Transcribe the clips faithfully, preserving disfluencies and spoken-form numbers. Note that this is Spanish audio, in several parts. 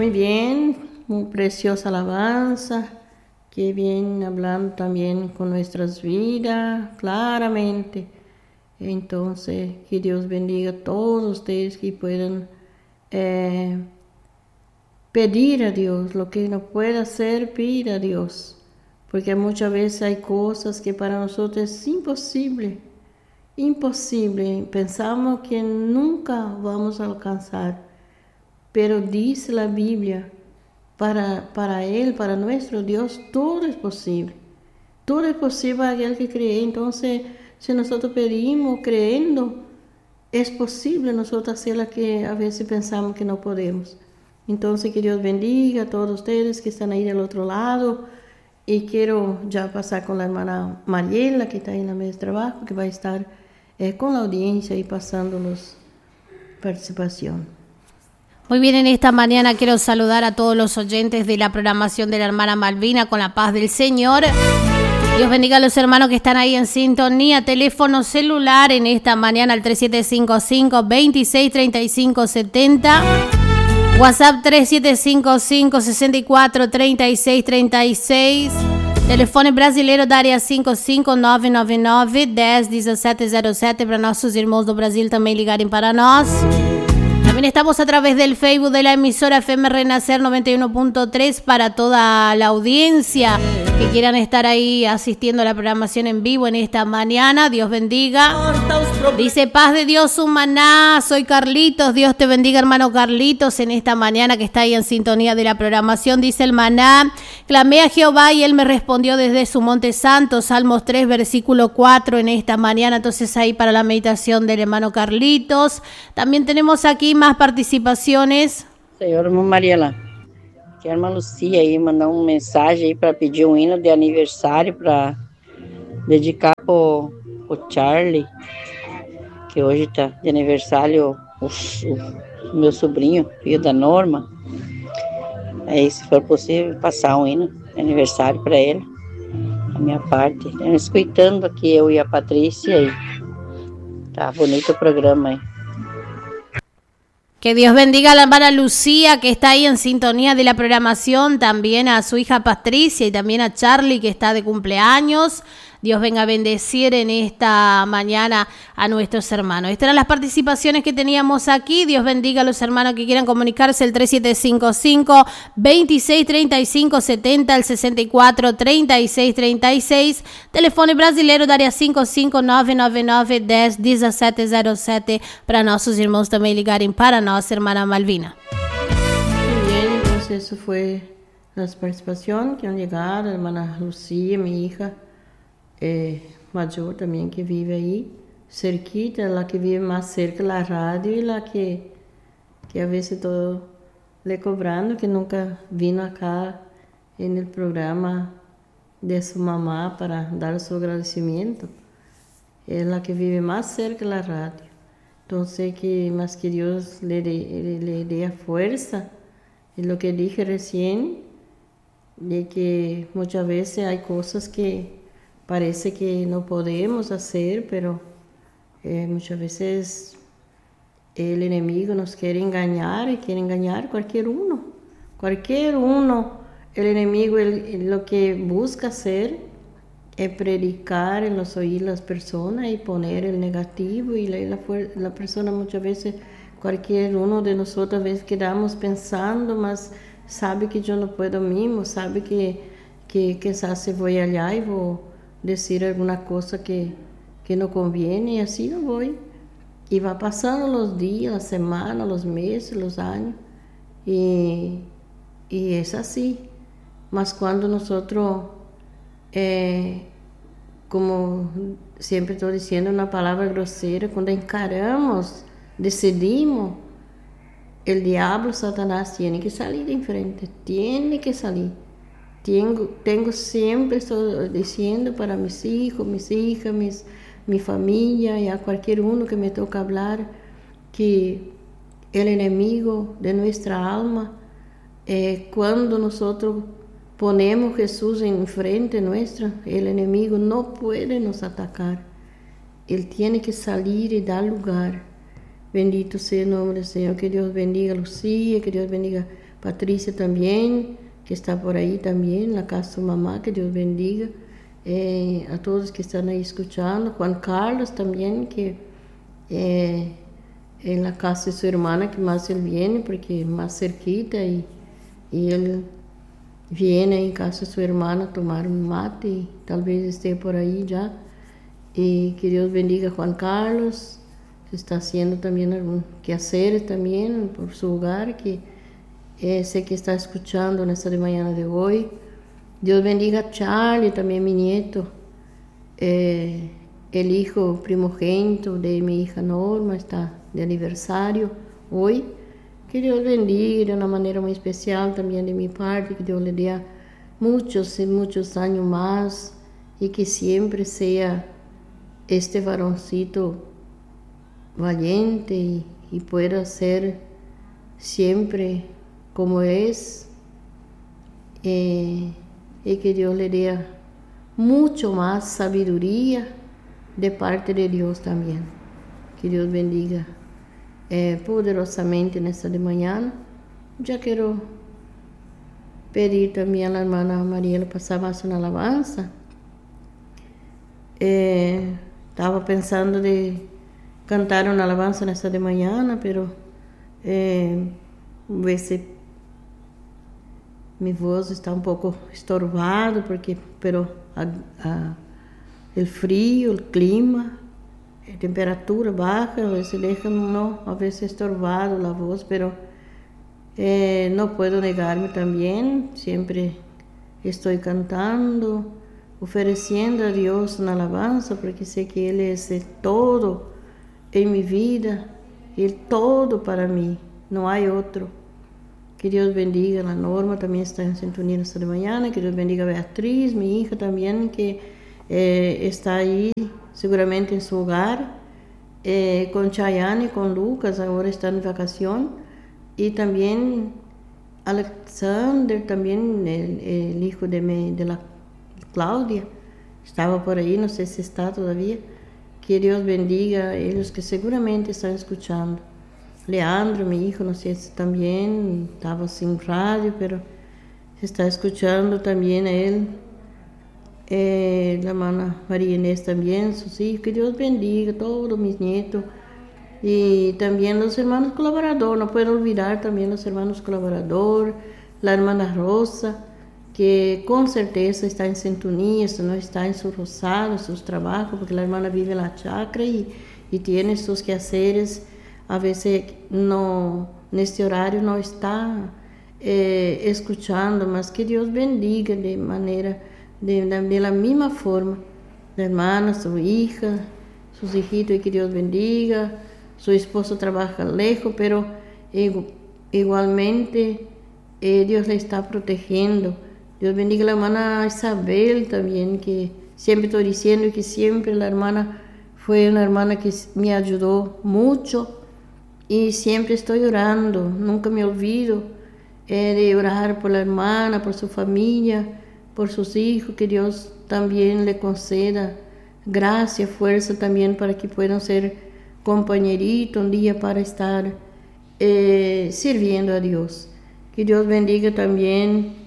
muy bien, muy preciosa alabanza, que viene hablando también con nuestras vidas claramente. Entonces, que Dios bendiga a todos ustedes que puedan eh, pedir a Dios lo que no pueda hacer, pida a Dios, porque muchas veces hay cosas que para nosotros es imposible, imposible, pensamos que nunca vamos a alcanzar, pero dice la Biblia, para, para Él, para nuestro Dios, todo es posible, todo es posible para aquel que cree. Entonces, si nosotros pedimos creyendo, es posible nosotros hacer lo que a veces pensamos que no podemos. Entonces, que Dios bendiga a todos ustedes que están ahí del otro lado. Y quiero ya pasar con la hermana Mariela, que está ahí en la mesa de trabajo, que va a estar eh, con la audiencia y pasándonos participación. Muy bien, en esta mañana quiero saludar a todos los oyentes de la programación de la hermana Malvina con la paz del Señor. Dios bendiga a los hermanos que están ahí en sintonía. Teléfono celular en esta mañana al tres siete cinco cinco, veintiséis treinta y cinco setenta. WhatsApp tres siete cinco cinco, sesenta y cuatro, treinta y seis treinta y seis. Telefone brasileiro da área cinco cinco nove nove nove, dez dezessete zero sete para nossos irmãos do Brasil também ligarem para nós. También estamos a través del Facebook de la emisora F M Renacer noventa y uno punto tres para toda la audiencia que quieran estar ahí asistiendo a la programación en vivo en esta mañana. Dios bendiga. Dice paz de Dios, humaná. Soy Carlitos. Dios te bendiga, hermano Carlitos, en esta mañana que está ahí en sintonía de la programación. Dice el maná, clamé a Jehová y él me respondió desde su monte santo. Salmos tres, versículo cuatro en esta mañana. Entonces ahí para la meditación del hermano Carlitos. También tenemos aquí más participaciones. Senhor, irmã Mariela, que a irmã Lucia aí mandar uma mensagem aí para pedir um hino de aniversário para dedicar pro, pro Charlie, que hoje está de aniversário o, o meu sobrinho, filho da Norma. Aí, se for possível, passar um hino de aniversário para ele, a minha parte. Eu escutando aqui, eu e a Patrícia aí. Tá bonito o programa aí. Que Dios bendiga a la hermana Lucía, que está ahí en sintonía de la programación, también a su hija Patricia y también a Charlie, que está de cumpleaños. Dios venga a bendecir en esta mañana a nuestros hermanos. Estas eran las participaciones que teníamos aquí. Dios bendiga a los hermanos que quieran comunicarse, el tres siete cinco cinco, veintiséis treinta y cinco setenta, el sesenta y cuatro, treinta y seis treinta y seis. Telefone brasileiro da área cinco cinco nove nove nove, dez dezessete zero sete para nossos irmãos também ligarem para nossa hermana Malvina. Muy bien, entonces eso fue las participaciones que han llegado, la hermana Lucía, mi hija, Eh, mayor también que vive ahí cerquita, la que vive más cerca de la radio y la que, que a veces todo le cobrando, que nunca vino acá en el programa de su mamá para dar su agradecimiento. Es la que vive más cerca de la radio. Entonces, que más que Dios le dé, le dé fuerza. Es lo que dije recién, de que muchas veces hay cosas que parece que no podemos hacer, pero eh, muchas veces el enemigo nos quiere engañar y quiere engañar cualquier uno. Cualquier uno, el enemigo el, lo que busca hacer es predicar en los oídos de las personas y poner el negativo. Y la, la, la persona muchas veces, cualquier uno de nosotros a veces quedamos pensando, mas sabe que yo no puedo mismo, sabe que, que quizás se voy allá y voy decir alguna cosa que, que no conviene, y así no voy. Y va pasando los días, las semanas, los meses, los años, y, y es así. Mas cuando nosotros, eh, como siempre estoy diciendo una palabra grosera, cuando encaramos, decidimos, el diablo, Satanás, tiene que salir de enfrente, tiene que salir. Tengo, tengo siempre, estoy diciendo para mis hijos, mis hijas, mis, mi familia y a cualquier uno que me toca hablar, que el enemigo de nuestra alma, eh, cuando nosotros ponemos Jesús enfrente nuestra, el enemigo no puede nos atacar. Él tiene que salir y dar lugar. Bendito sea el nombre del Señor. Que Dios bendiga a Lucía, que Dios bendiga a Patricia también, que está por ahí también, la casa de su mamá, que Dios bendiga. Eh, a todos que están ahí escuchando. Juan Carlos también, que eh, en la casa de su hermana que más él viene, porque es más cerquita, y, y él viene en casa de su hermana a tomar un mate, y tal vez esté por ahí ya. Y que Dios bendiga a Juan Carlos, que está haciendo también algún quehaceres también por su hogar, que eh, sé que está escuchando en esta de mañana de hoy. Dios bendiga a Charlie, también mi nieto, eh, el hijo primogénito de mi hija Norma, está de aniversario hoy. Que Dios bendiga de una manera muy especial también de mi parte, que Dios le dé muchos y muchos años más, y que siempre sea este varoncito valiente y, y pueda ser siempre como es. Eh, y que Dios le dé mucho más sabiduría de parte de Dios también. Que Dios bendiga eh, poderosamente en esta de mañana. Ya quiero pedir también a la hermana Mariela pasar más una alabanza. Eh, estaba pensando de cantar una alabanza en esta de mañana, pero eh, a veces mi voz está un poco estorbada, porque, pero a, a, el frío, el clima, la temperatura baja, a veces deja no, a veces estorbado la voz, pero eh, no puedo negarme también, siempre estoy cantando, ofreciendo a Dios una alabanza, porque sé que Él es el todo en mi vida, el todo para mí, no hay otro. Que Dios bendiga a la Norma, también está en sintonía esta de mañana. Que Dios bendiga a Beatriz, mi hija también, que eh, está ahí seguramente en su hogar, eh, con Chayane, con Lucas, ahora están en vacación. Y también Alexander, también el, el hijo de, me, de la Claudia, estaba por ahí, no sé si está todavía. Que Dios bendiga a ellos que seguramente están escuchando. Leandro, mi hijo, no sé si también estaba sin radio, pero está escuchando también a él. Eh, la hermana María Inés también, sus hijos. Que Dios bendiga a todos mis nietos. Y también los hermanos colaboradores, no puedo olvidar también los hermanos colaboradores, la hermana Rosa, que con certeza está en sintonía, no está en su rosario, en sus trabajos, porque la hermana vive en la chacra y, y tiene sus quehaceres. A veces no, en este horario no está eh, escuchando, mas que Dios bendiga de manera, de, de la misma forma, la hermana, su hija, sus hijitos, y que Dios bendiga. Su esposo trabaja lejos, pero igualmente eh, Dios le está protegiendo. Dios bendiga a la hermana Isabel también, que siempre estoy diciendo que siempre la hermana fue una hermana que me ayudó mucho. Y siempre estoy orando, nunca me olvido eh, de orar por la hermana, por su familia, por sus hijos, que Dios también le conceda gracia, fuerza también para que puedan ser compañeritos un día para estar eh, sirviendo a Dios. Que Dios bendiga también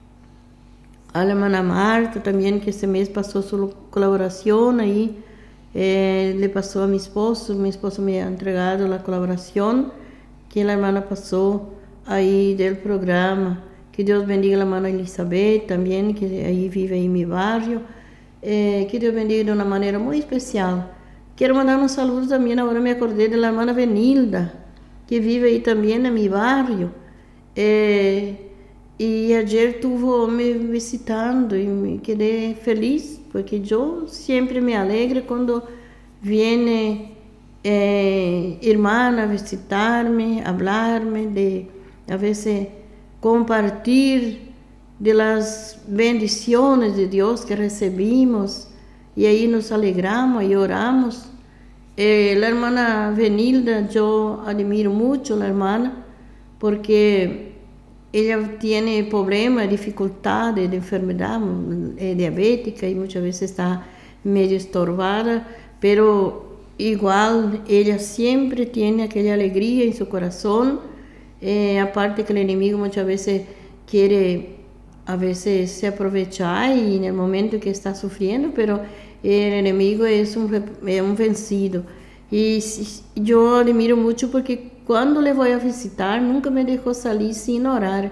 a la hermana Marta, también que este mes pasó su colaboración ahí. Eh, le pasó a mi esposo, mi esposo me ha entregado la colaboración que la hermana pasó ahí del programa. Que Dios bendiga a la hermana Elizabeth también, que ahí vive ahí en mi barrio. Eh, que Dios bendiga de una manera muy especial. Quiero mandar un saludo también, ahora me acordé de la hermana Benilda, que vive ahí también en mi barrio. Eh, y ayer estuvo me visitando y me quedé feliz, porque yo siempre me alegro cuando viene eh, hermana a visitarme, a hablarme, de a veces compartir de las bendiciones de Dios que recibimos, y ahí nos alegramos y oramos. Eh, la hermana Benilda, yo admiro mucho a la hermana, porque ella tiene problemas, dificultades de enfermedad, es diabética y muchas veces está medio estorbada, pero igual ella siempre tiene aquella alegría en su corazón Eh, aparte que el enemigo muchas veces quiere a veces se aprovechar y en el momento que está sufriendo, pero el enemigo es un, es un vencido. Y yo admiro mucho porque cuando le voy a visitar, nunca me dejó salir sin orar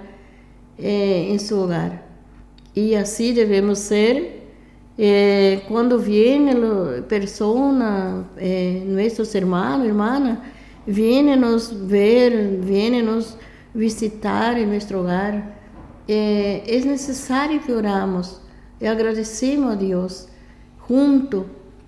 eh, en su hogar. Y así debemos ser. Eh, cuando vienen personas, eh, nuestros hermanos, hermanas, vienen nos ver, vienen nos visitar en nuestro hogar. Eh, es necesario que oramos y agradecemos a Dios. Junto,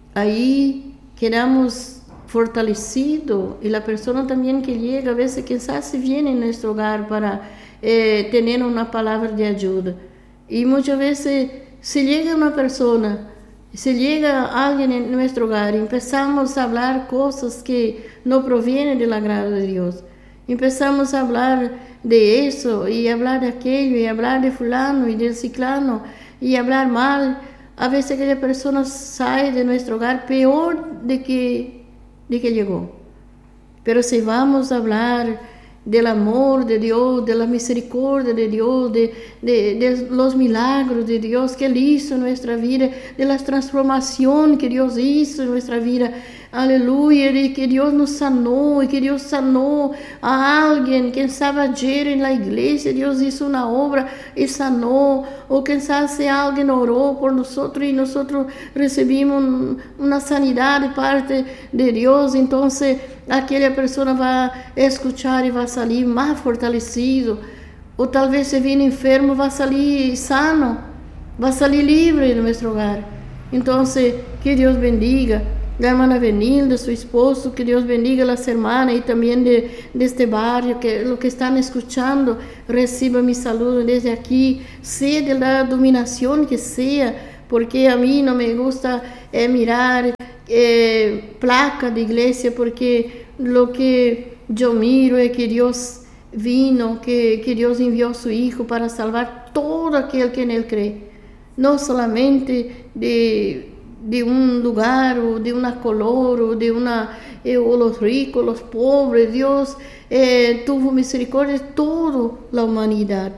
ahí quedamos fortalecidos y la persona también que llega, a veces quizás viene en nuestro hogar para eh, tener una palabra de ayuda. Y muchas veces si llega una persona, si llega alguien en nuestro hogar, empezamos a hablar cosas que no provienen del agrado de Dios. Empezamos a hablar de eso y hablar de aquello y hablar de fulano y del ciclano y hablar mal. A veces aquella persona sale de nuestro hogar peor de que, de que llegó. Pero si vamos a hablar del amor de Dios, de la misericordia de Dios, de, de, de los milagros de Dios que Él hizo en nuestra vida, de la transformación que Dios hizo en nuestra vida, aleluya, de que Dios nos sanó y que Dios sanó a alguien, quien sabe ayer en la iglesia, Dios hizo una obra y sanó, o quien sabe si alguien oró por nosotros y nosotros recibimos una sanidad de parte de Dios, entonces aquella persona va a escuchar y va a salir más fortalecido, o tal vez si viene enfermo va a salir sano, va a salir libre de nuestro hogar. Entonces, que Dios bendiga la hermana Benilda, su esposo, que Dios bendiga a las hermanas y también de, de este barrio, que lo que están escuchando, reciba mi saludo desde aquí, sea de la dominación que sea, porque a mí no me gusta eh, mirar eh, placa de iglesia, porque lo que yo miro es que Dios vino, que, que Dios envió a su Hijo para salvar todo aquel que en Él cree, no solamente de... de un lugar o de una color o de una eh, o los ricos, los pobres. Dios eh, tuvo misericordia de toda la humanidad,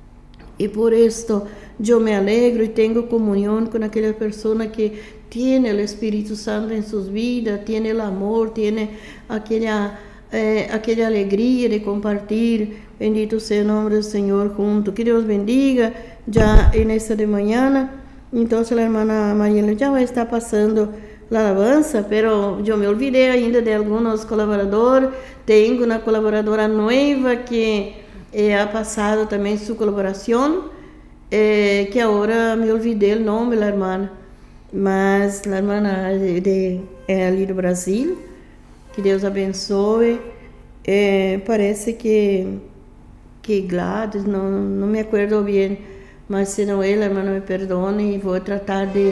y por esto yo me alegro y tengo comunión con aquella persona que tiene el Espíritu Santo en sus vidas, tiene el amor, tiene aquella eh, aquella alegría de compartir. Bendito sea el nombre del Señor junto. Que Dios bendiga ya en esta de mañana. Entonces la hermana Mariela ya va a estar pasando la alabanza, pero yo me olvidé ainda de algunos colaboradores. Tengo una colaboradora nueva que eh, ha pasado también su colaboración, eh, que ahora me olvidé el nombre, la hermana, mas la hermana de, de, de ali do Brasil, que Deus abençoe. Eh, parece que, que Gladys, não, não me acuerdo bien, mas se não ela, hermano, me perdone, e vou tratar de,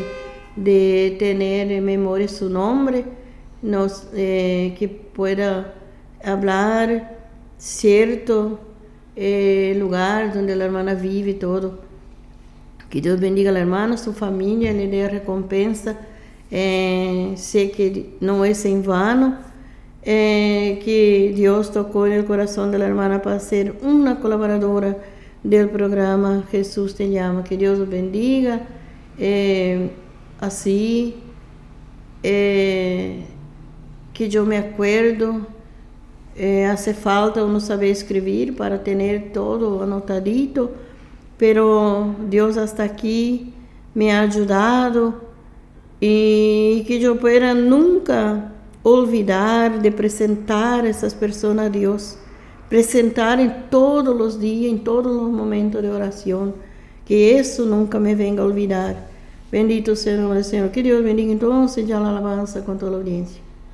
de ter em memória seu nome, nos, eh, que pueda hablar cierto eh, lugar onde a hermana vive todo. Que Deus bendiga a hermana, sua família, lhe dê a recompensa. Eh, sei que não é em vano, eh, que Deus tocou no coração da hermana para ser uma colaboradora del programa Jesús te llama. Que Dios os bendiga. Eh, así eh, que yo me acuerdo, eh, hace falta uno saber escribir para tener todo anotadito, pero Dios hasta aquí me ha ayudado, y que yo pueda nunca olvidar de presentar a esas personas a Dios, presentar en todos los días, en todos los momentos de oración, que eso nunca me venga a olvidar. Bendito sea el nombre del Señor. Que Dios bendiga entonces ya la alabanza con toda la audiencia.